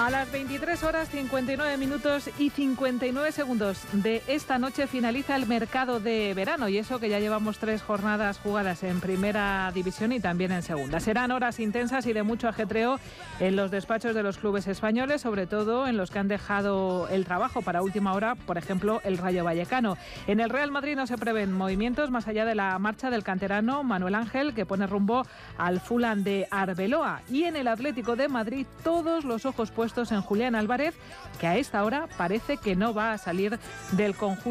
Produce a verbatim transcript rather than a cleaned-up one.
A las veintitrés horas cincuenta y nueve minutos y cincuenta y nueve segundos de esta noche finaliza el mercado de verano, y eso que ya llevamos tres jornadas jugadas en primera división y también en segunda. Serán horas intensas y de mucho ajetreo en los despachos de los clubes españoles, sobre todo en los que han dejado el trabajo para última hora, por ejemplo el Rayo Vallecano. En el Real Madrid no se prevén movimientos más allá de la marcha del canterano Manuel Ángel, que pone rumbo al Fulham de Arbeloa, y en el Atlético de Madrid todos los ojos puestos en Julián Álvarez, que a esta hora parece que no va a salir del conjunto